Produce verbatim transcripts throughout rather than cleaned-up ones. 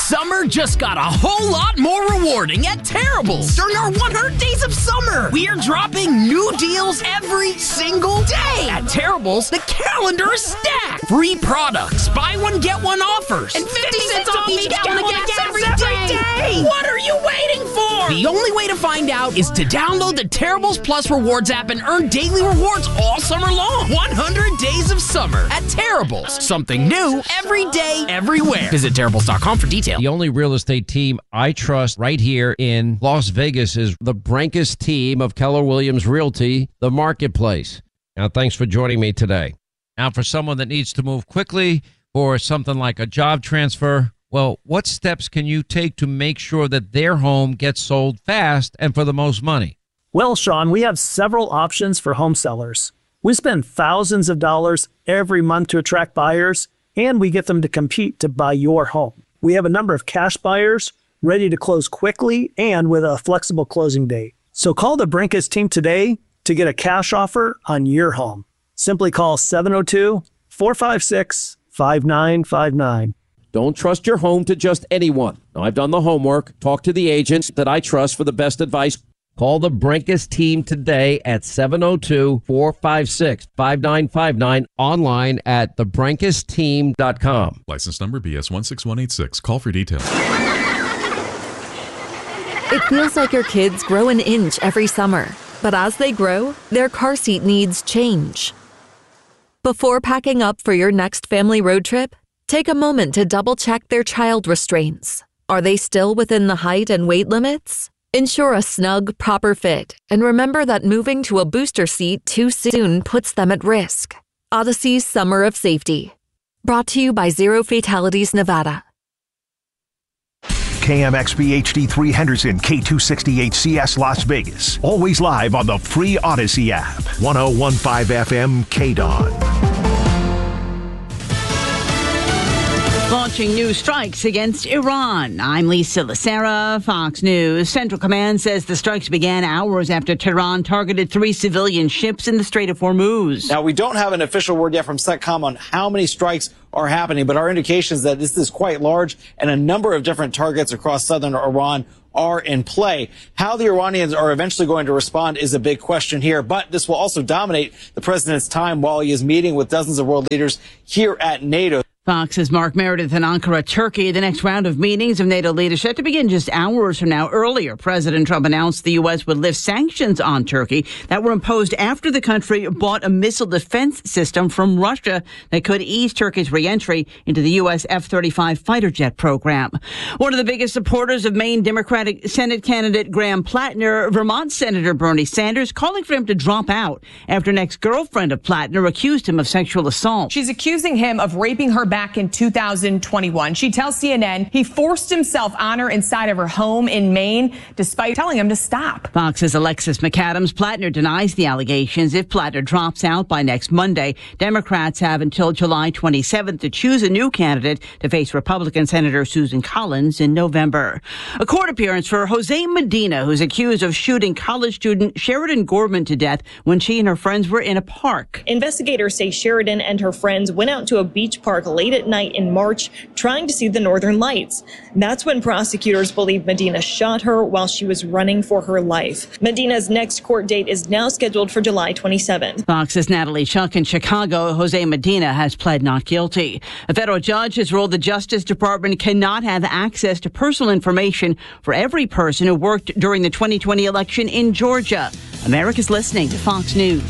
Summer just got a whole lot more rewarding at Terrible's. During our one hundred days of summer, we're dropping new deals every single day. At Terrible's, the calendar is stacked. Free products, buy one, get one offers, and fifty cents off each gallon of gas every day. What are you waiting for? The only way to find out is to download the Terrible's Plus Rewards app and earn daily rewards all summer long. one hundred days of summer at Terrible's. Something new every day, everywhere. Visit Terrible's dot com for details. The only real estate team I trust right here in Las Vegas is the Brinkus team of Keller Williams Realty, the Marketplace. Now, thanks for joining me today. Now, for someone that needs to move quickly for something like a job transfer, well, what steps can you take to make sure that their home gets sold fast and for the most money? Well, Sean, we have several options for home sellers. We spend thousands of dollars every month to attract buyers, and we get them to compete to buy your home. We have a number of cash buyers ready to close quickly and with a flexible closing date. So call the Brinkus team today to get a cash offer on your home. Simply call seven oh two, four five six, five nine five nine. Don't trust your home to just anyone. Now, I've done the homework. Talk to the agents that I trust for the best advice. Call the Brinkus team today at seven oh two, four five six, five nine five nine, online at the brinkus team dot com. License number B S one six one eight six. Call for details. It feels like your kids grow an inch every summer, but as they grow, their car seat needs change. Before packing up for your next family road trip, take a moment to double-check their child restraints. Are they still within the height and weight limits? Ensure a snug, proper fit, and remember that moving to a booster seat too soon puts them at risk. Odyssey's Summer of Safety. Brought to you by Zero Fatalities Nevada. K M X B H D three Henderson, K two sixty H C S Las Vegas. Always live on the free Odyssey app. one oh one point five F M K D O N. Launching new strikes against Iran. I'm Lisa Lacera, Fox News. Central Command says the strikes began hours after Tehran targeted three civilian ships in the Strait of Hormuz. Now, we don't have an official word yet from CENTCOM on how many strikes are happening, but our indication is that this is quite large and a number of different targets across southern Iran are in play. How the Iranians are eventually going to respond is a big question here, but this will also dominate the president's time while he is meeting with dozens of world leaders here at NATO. Fox's Mark Meredith in Ankara, Turkey. The next round of meetings of NATO leaders set to begin just hours from now. Earlier, President Trump announced the U S would lift sanctions on Turkey that were imposed after the country bought a missile defense system from Russia that could ease Turkey's reentry into the U S F thirty-five fighter jet program. One of the biggest supporters of Maine Democratic Senate candidate Graham Plattner, Vermont Senator Bernie Sanders, calling for him to drop out after an ex-girlfriend of Plattner accused him of sexual assault. She's accusing him of raping her back in two thousand twenty-one. She tells C N N he forced himself on her inside of her home in Maine, despite telling him to stop. Fox's Alexis McAdams. Plattner denies the allegations. If Plattner drops out by next Monday, Democrats have until July twenty-seventh to choose a new candidate to face Republican Senator Susan Collins in November. A court appearance for Jose Medina, who's accused of shooting college student Sheridan Gorman to death when she and her friends were in a park. Investigators say Sheridan and her friends went out to a beach park late at night in March trying to see the northern lights. That's when prosecutors believe Medina shot her while she was running for her life. Medina's next court date is now scheduled for July twenty-seventh. Fox's Natalie Chuck in Chicago. Jose Medina has pled not guilty. A federal judge has ruled the Justice Department cannot have access to personal information for every person who worked during the twenty twenty election in Georgia. America's listening to Fox News.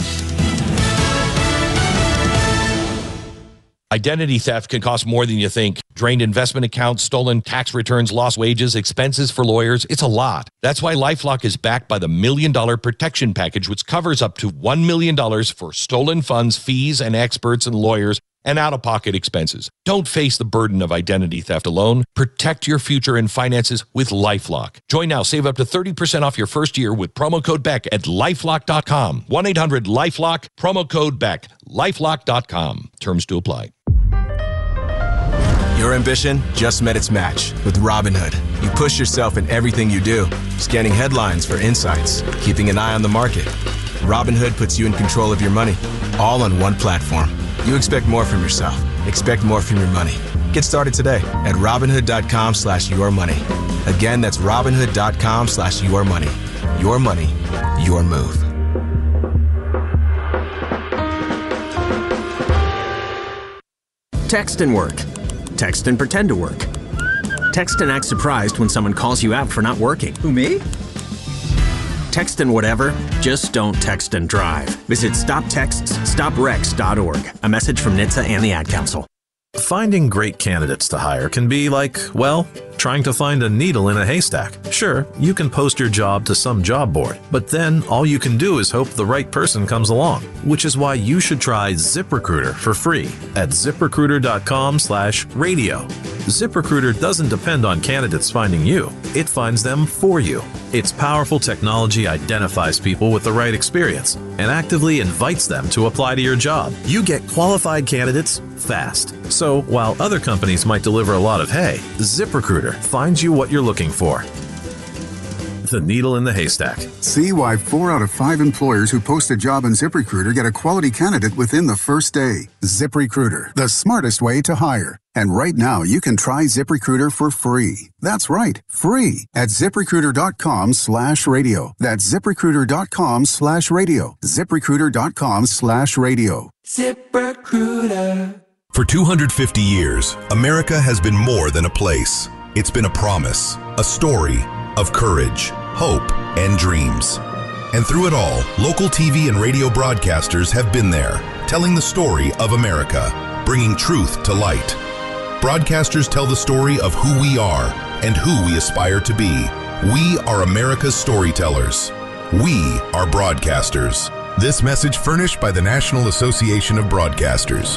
Identity theft can cost more than you think. Drained investment accounts, stolen tax returns, lost wages, expenses for lawyers. It's a lot. That's why LifeLock is backed by the Million Dollar Protection Package, which covers up to one million dollars for stolen funds, fees, and experts and lawyers, and out-of-pocket expenses. Don't face the burden of identity theft alone. Protect your future and finances with LifeLock. Join now. Save up to thirty percent off your first year with promo code Beck at lifelock dot com. one eight hundred lifelock, promo code Beck, lifelock dot com. Terms to apply. Your ambition just met its match with Robinhood. You push yourself in everything you do, scanning headlines for insights, keeping an eye on the market. Robinhood puts you in control of your money, all on one platform. You expect more from yourself. Expect more from your money. Get started today at Robinhood.com slash your money. Again, that's Robinhood.com slash your money. Your money, your move. Text and work. Text and pretend to work. Text and act surprised when someone calls you out for not working. Who, me? Text and whatever, just don't text and drive. Visit stop texts stop wrecks dot org. A message from N H T S A and the Ad Council. Finding great candidates to hire can be like, well, trying to find a needle in a haystack. Sure, you can post your job to some job board, but then all you can do is hope the right person comes along, which is why you should try ZipRecruiter for free at ZipRecruiter.com slash radio. ZipRecruiter doesn't depend on candidates finding you. It finds them for you. Its powerful technology identifies people with the right experience and actively invites them to apply to your job. You get qualified candidates fast. So while other companies might deliver a lot of hay, ZipRecruiter finds you what you're looking for. The needle in the haystack. See why four out of five employers who post a job on ZipRecruiter get a quality candidate within the first day. ZipRecruiter, the smartest way to hire. And right now, you can try ZipRecruiter for free. That's right, free at ZipRecruiter.com slash radio. That's ZipRecruiter.com slash radio. ZipRecruiter.com slash radio. ZipRecruiter. For two hundred fifty years, America has been more than a place. It's been a promise, a story of courage, hope, and dreams. And through it all, local T V and radio broadcasters have been there, telling the story of America, bringing truth to light. Broadcasters tell the story of who we are and who we aspire to be. We are America's storytellers. We are broadcasters. This message furnished by the National Association of Broadcasters.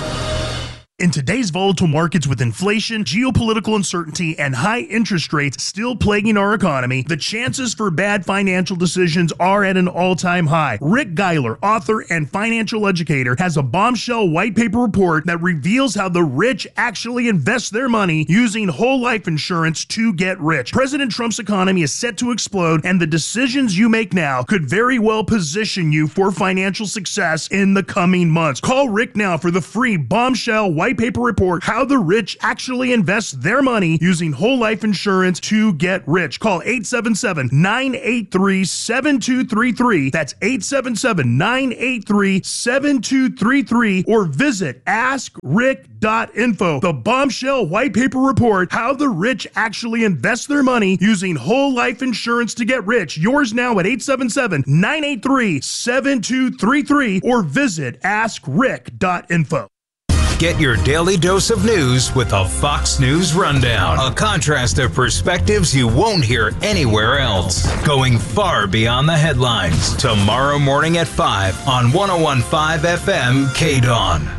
In today's volatile markets with inflation, geopolitical uncertainty, and high interest rates still plaguing our economy, the chances for bad financial decisions are at an all-time high. Rick Geiler, author and financial educator, has a bombshell white paper report that reveals how the rich actually invest their money using whole life insurance to get rich. President Trump's economy is set to explode, and the decisions you make now could very well position you for financial success in the coming months. Call Rick now for the free bombshell white White paper report, How the Rich Actually Invest Their Money Using Whole Life Insurance to Get Rich. Call eight seven seven, nine eight three, seven two three three. That's eight seven seven, nine eight three, seven two three three or visit ask rick dot info. The bombshell white paper report, How the Rich Actually Invest Their Money Using Whole Life Insurance to Get Rich. Yours now at eight seven seven, nine eight three, seven two three three or visit ask rick dot info. Get your daily dose of news with a Fox News Rundown. A contrast of perspectives you won't hear anywhere else. Going far beyond the headlines. Tomorrow morning at five on one oh one point five F M K D O N.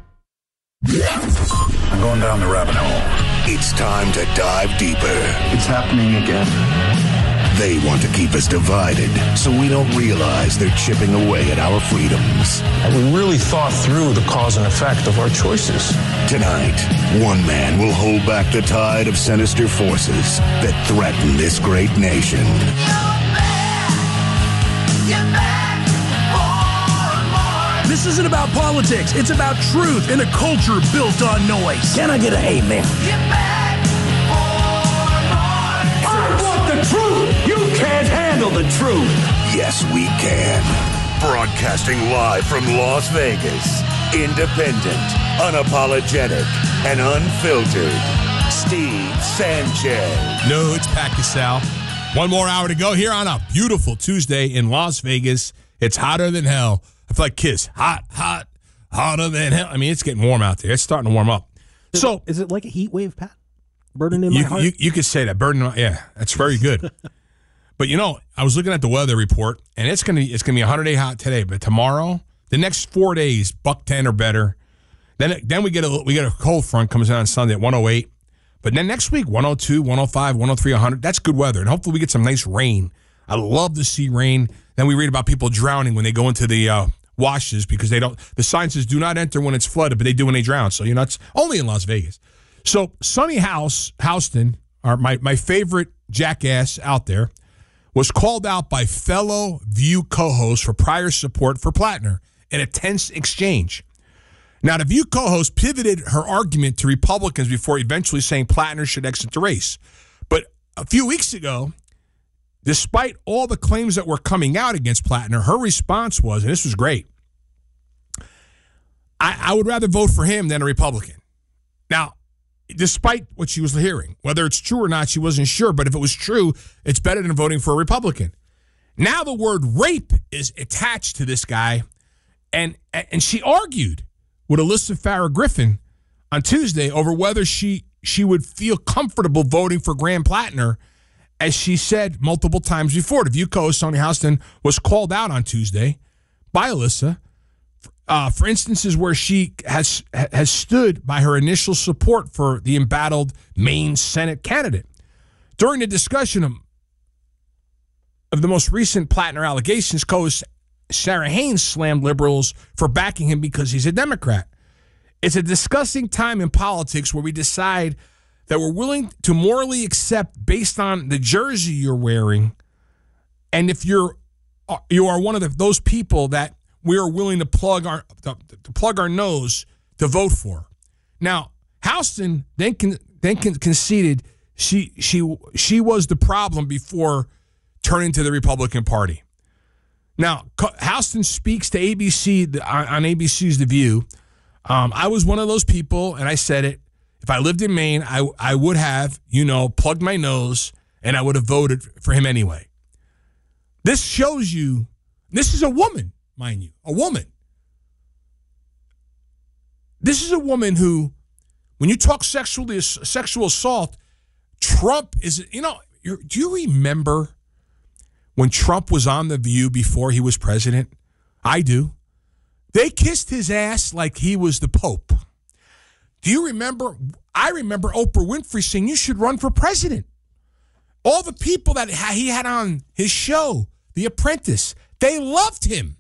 I'm going down the rabbit hole. It's time to dive deeper. It's happening again. They want to keep us divided so we don't realize they're chipping away at our freedoms. And we really thought through the cause and effect of our choices. Tonight, one man will hold back the tide of sinister forces that threaten this great nation. This isn't about politics. It's about truth in a culture built on noise. Can I get an amen? The truth. You can't handle the truth. Yes, we can. Broadcasting live from Las Vegas. Independent, unapologetic, and unfiltered. Steve Sanchez. No, it's Pat Casal. One more hour to go here on a beautiful Tuesday in Las Vegas. It's hotter than hell. I feel like Kiss. Hot, hot, hotter than hell. I mean, it's getting warm out there. It's starting to warm up. Is so, it, is it like a heat wave, Pat? Burning in you, my heart? You, you could say that. Burning, yeah, that's very good. But, you know, I was looking at the weather report, and it's going to it's gonna be one hundred day hot today. But tomorrow, the next four days, buck ten or better. Then then we get a we get a cold front comes in on Sunday at one oh eight. But then next week, one oh two, one oh five, one oh three, one hundred. That's good weather. And hopefully we get some nice rain. I love to see rain. Then we read about people drowning when they go into the uh, washes because they don't. The sign says do not enter when it's flooded, but they do when they drown. So, you know, it's only in Las Vegas. So Sonny House, Houston, our, my, my favorite jackass out there, was called out by fellow View co-hosts for prior support for Plattner in a tense exchange. Now, the View co-host pivoted her argument to Republicans before eventually saying Plattner should exit the race. But a few weeks ago, despite all the claims that were coming out against Plattner, her response was, and this was great, I, I would rather vote for him than a Republican. Now, despite what she was hearing, whether it's true or not, she wasn't sure. But if it was true, it's better than voting for a Republican. Now the word rape is attached to this guy, and and she argued with Alyssa Farah Griffin on Tuesday over whether she she would feel comfortable voting for Graham Plattner, as she said multiple times before. The View co-host Sonia Houston was called out on Tuesday by Alyssa uh, for instances where she has has stood by her initial support for the embattled Maine Senate candidate. During the discussion of, of the most recent Plattner allegations, co-host Sarah Haynes slammed liberals for backing him because he's a Democrat. It's a disgusting time in politics where we decide that we're willing to morally accept based on the jersey you're wearing, and if you're you are one of the, those people that we are willing to plug our to, to plug our nose to vote for. Now, Houston then con, then con, conceded she she she was the problem before turning to the Republican Party. Now, Houston speaks to A B C on, on A B C's The View. Um, I was one of those people, and I said it. If I lived in Maine, I I would have, you know, plugged my nose, and I would have voted for him anyway. This shows you, this is a woman, mind you, a woman. This is a woman who, when you talk sexually, sexual assault, Trump is, you know, you're, do you remember when Trump was on The View before he was president? I do. They kissed his ass like he was the Pope. Do you remember? I remember Oprah Winfrey saying, you should run for president. All the people that he had on his show, The Apprentice, they loved him.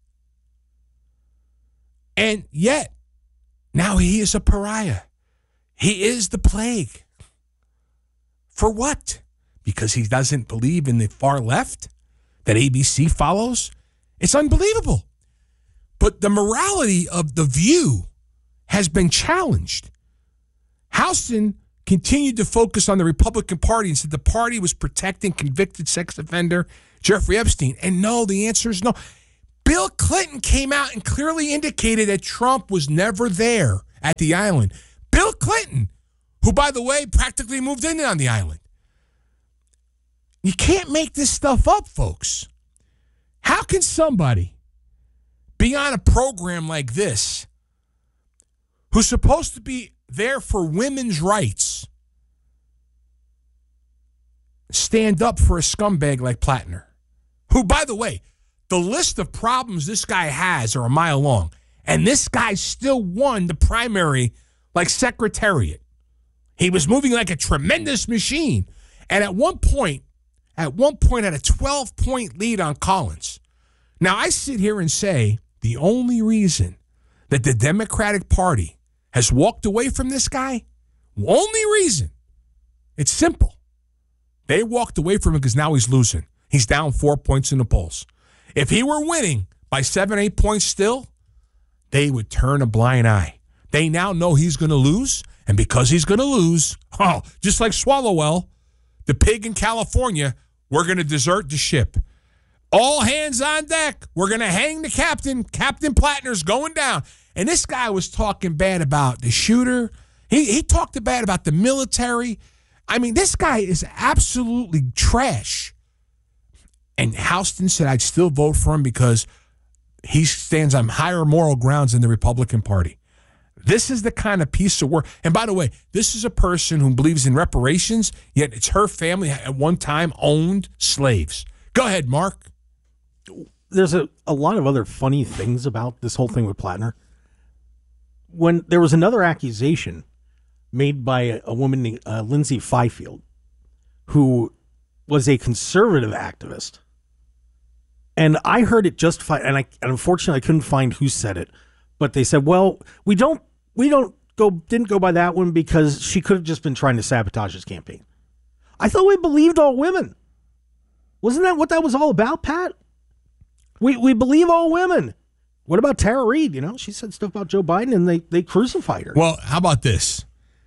And yet, now he is a pariah. He is the plague. For what? Because he doesn't believe in the far left that A B C follows? It's unbelievable. But the morality of The View has been challenged. Houston continued to focus on the Republican Party and said the party was protecting convicted sex offender Jeffrey Epstein. And no, the answer is no. Bill Clinton came out and clearly indicated that Trump was never there at the island. Bill Clinton, who, by the way, practically moved in on the island. You can't make this stuff up, folks. How can somebody be on a program like this who's supposed to be there for women's rights stand up for a scumbag like Plattner? Who, by the way, the list of problems this guy has are a mile long. And this guy still won the primary like Secretariat. He was moving like a tremendous machine. And at one point, at one point had a twelve-point lead on Collins. Now, I sit here and say the only reason that the Democratic Party has walked away from this guy, only reason, it's simple. They walked away from him because now he's losing. He's down four points in the polls. If he were winning by seven, eight points still, they would turn a blind eye. They now know he's going to lose, and because he's going to lose, oh, just like Swallowwell, the pig in California, we're going to desert the ship. All hands on deck. We're going to hang the captain. Captain Plattner's going down. And this guy was talking bad about the shooter. He he talked bad about the military. I mean, this guy is absolutely trash. And Houston said, I'd still vote for him because he stands on higher moral grounds than the Republican Party. This is the kind of piece of work. And by the way, this is a person who believes in reparations, yet it's her family at one time owned slaves. Go ahead, Mark. There's a, a lot of other funny things about this whole thing with Plattner. When there was another accusation made by a, a woman named uh, Lindsay Fifield, who was a conservative activist. And I heard it justified, and I and unfortunately I couldn't find who said it, but they said, well, we don't we don't go didn't go by that one because she could have just been trying to sabotage his campaign. I thought we believed all women. Wasn't that what that was all about, Pat? We we believe all women. What about Tara Reid? You know, she said stuff about Joe Biden, and they, they crucified her. Well, how about this?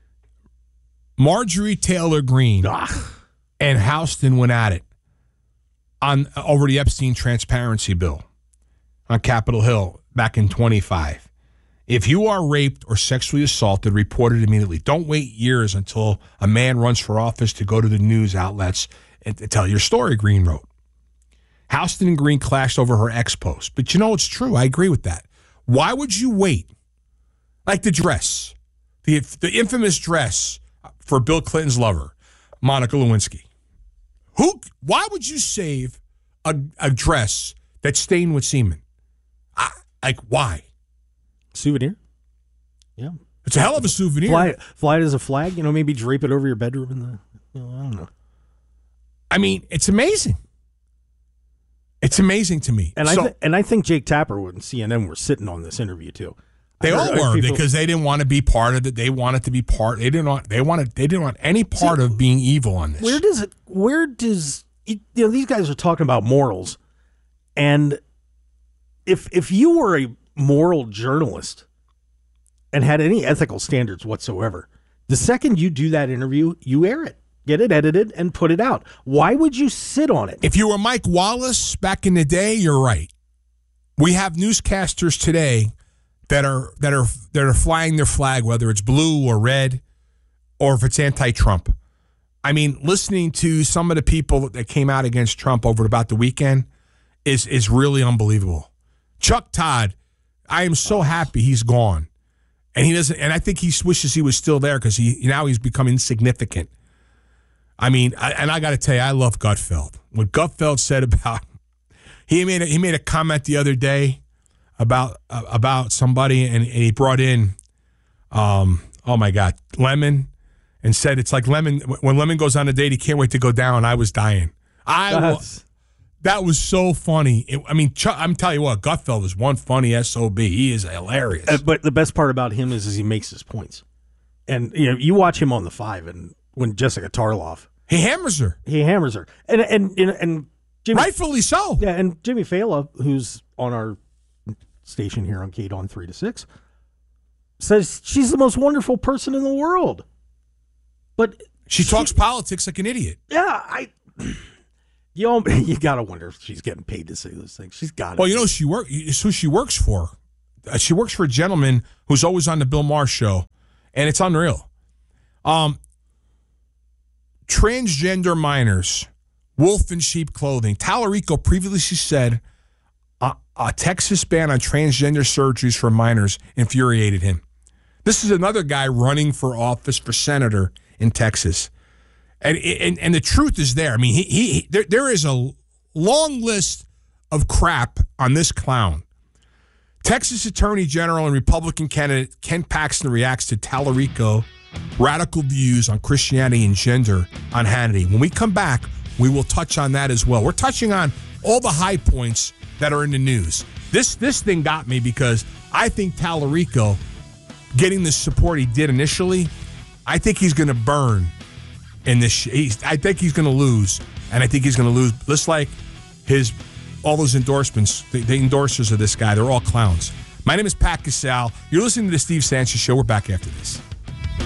Marjorie Taylor Greene and Houston went at it on over the Epstein transparency bill on Capitol Hill back in twenty-five. If you are raped or sexually assaulted, report it immediately. Don't wait years until a man runs for office to go to the news outlets and to tell your story, Greene wrote. Houston and Greene clashed over her ex post. But you know, it's true. I agree with that. Why would you wait? Like the dress, the, the infamous dress for Bill Clinton's lover, Monica Lewinsky. Who? Why would you save a, a dress that's stained with semen? I, like, why? Souvenir? Yeah. It's a hell of a souvenir. Fly, fly it as a flag, you know, maybe drape it over your bedroom in the, you know, I don't know. I mean, it's amazing. It's amazing to me. And so, I th- and I think Jake Tapperwood and C N N were sitting on this interview too. They I all heard, were people, because they didn't want to be part of it. They wanted to be part. They didn't want. They wanted. They didn't want any part see, of being evil on this. Where does it? Where does you know? These guys are talking about morals, and if if you were a moral journalist and had any ethical standards whatsoever, the second you do that interview, you air it, get it edited, and put it out. Why would you sit on it? If you were Mike Wallace back in the day, you're right. We have newscasters today that are that are that are flying their flag, whether it's blue or red, or if it's anti-Trump. I mean, listening to some of the people that came out against Trump over about the weekend is is really unbelievable. Chuck Todd, I am so happy he's gone, and he doesn't. And I think he wishes he was still there because he now he's become insignificant. I mean, I, and I got to tell you, I love Gutfeld. What Gutfeld said about he made a, he made a comment the other day about uh, about somebody, and, and he brought in, um, oh my God, Lemon, and said it's like Lemon when Lemon goes on a date, he can't wait to go down. I was dying. I was, that was so funny. It, I mean, Chuck, I'm telling you what, Gutfeld is one funny S O B. He is hilarious. Uh, but the best part about him is, is he makes his points, and you know you watch him on the Five, and when Jessica Tarloff, he hammers her. He hammers her, and and and, and Jimmy, rightfully so. Yeah, and Jimmy Fallon, who's on our station here on K D O N three to six, says she's the most wonderful person in the world. But she talks she, politics like an idiot. Yeah, I. You know, you gotta wonder if she's getting paid to say those things. She's got. Well, you know, she work. It's who she works for. Uh, she works for a gentleman who's always on the Bill Maher show, and it's unreal. Um, transgender minors, wolf in sheep clothing. Tallarico previously said a, a Texas ban on transgender surgeries for minors infuriated him. This is another guy running for office for senator in Texas. And, and and the truth is there. I mean, he, he there there is a long list of crap on this clown. Texas Attorney General and Republican candidate Ken Paxton reacts to Tallarico radical views on Christianity and gender on Hannity. When we come back, we will touch on that as well. We're touching on all the high points that are in the news. This this thing got me because I think Tallarico, getting the support he did initially, I think he's going to burn. In this, he's, I think he's going to lose, and I think he's going to lose. Just like his, all those endorsements, the, the endorsers of this guy, they're all clowns. My name is Pat Casale. You're listening to the Steve Sanchez Show. We're back after this.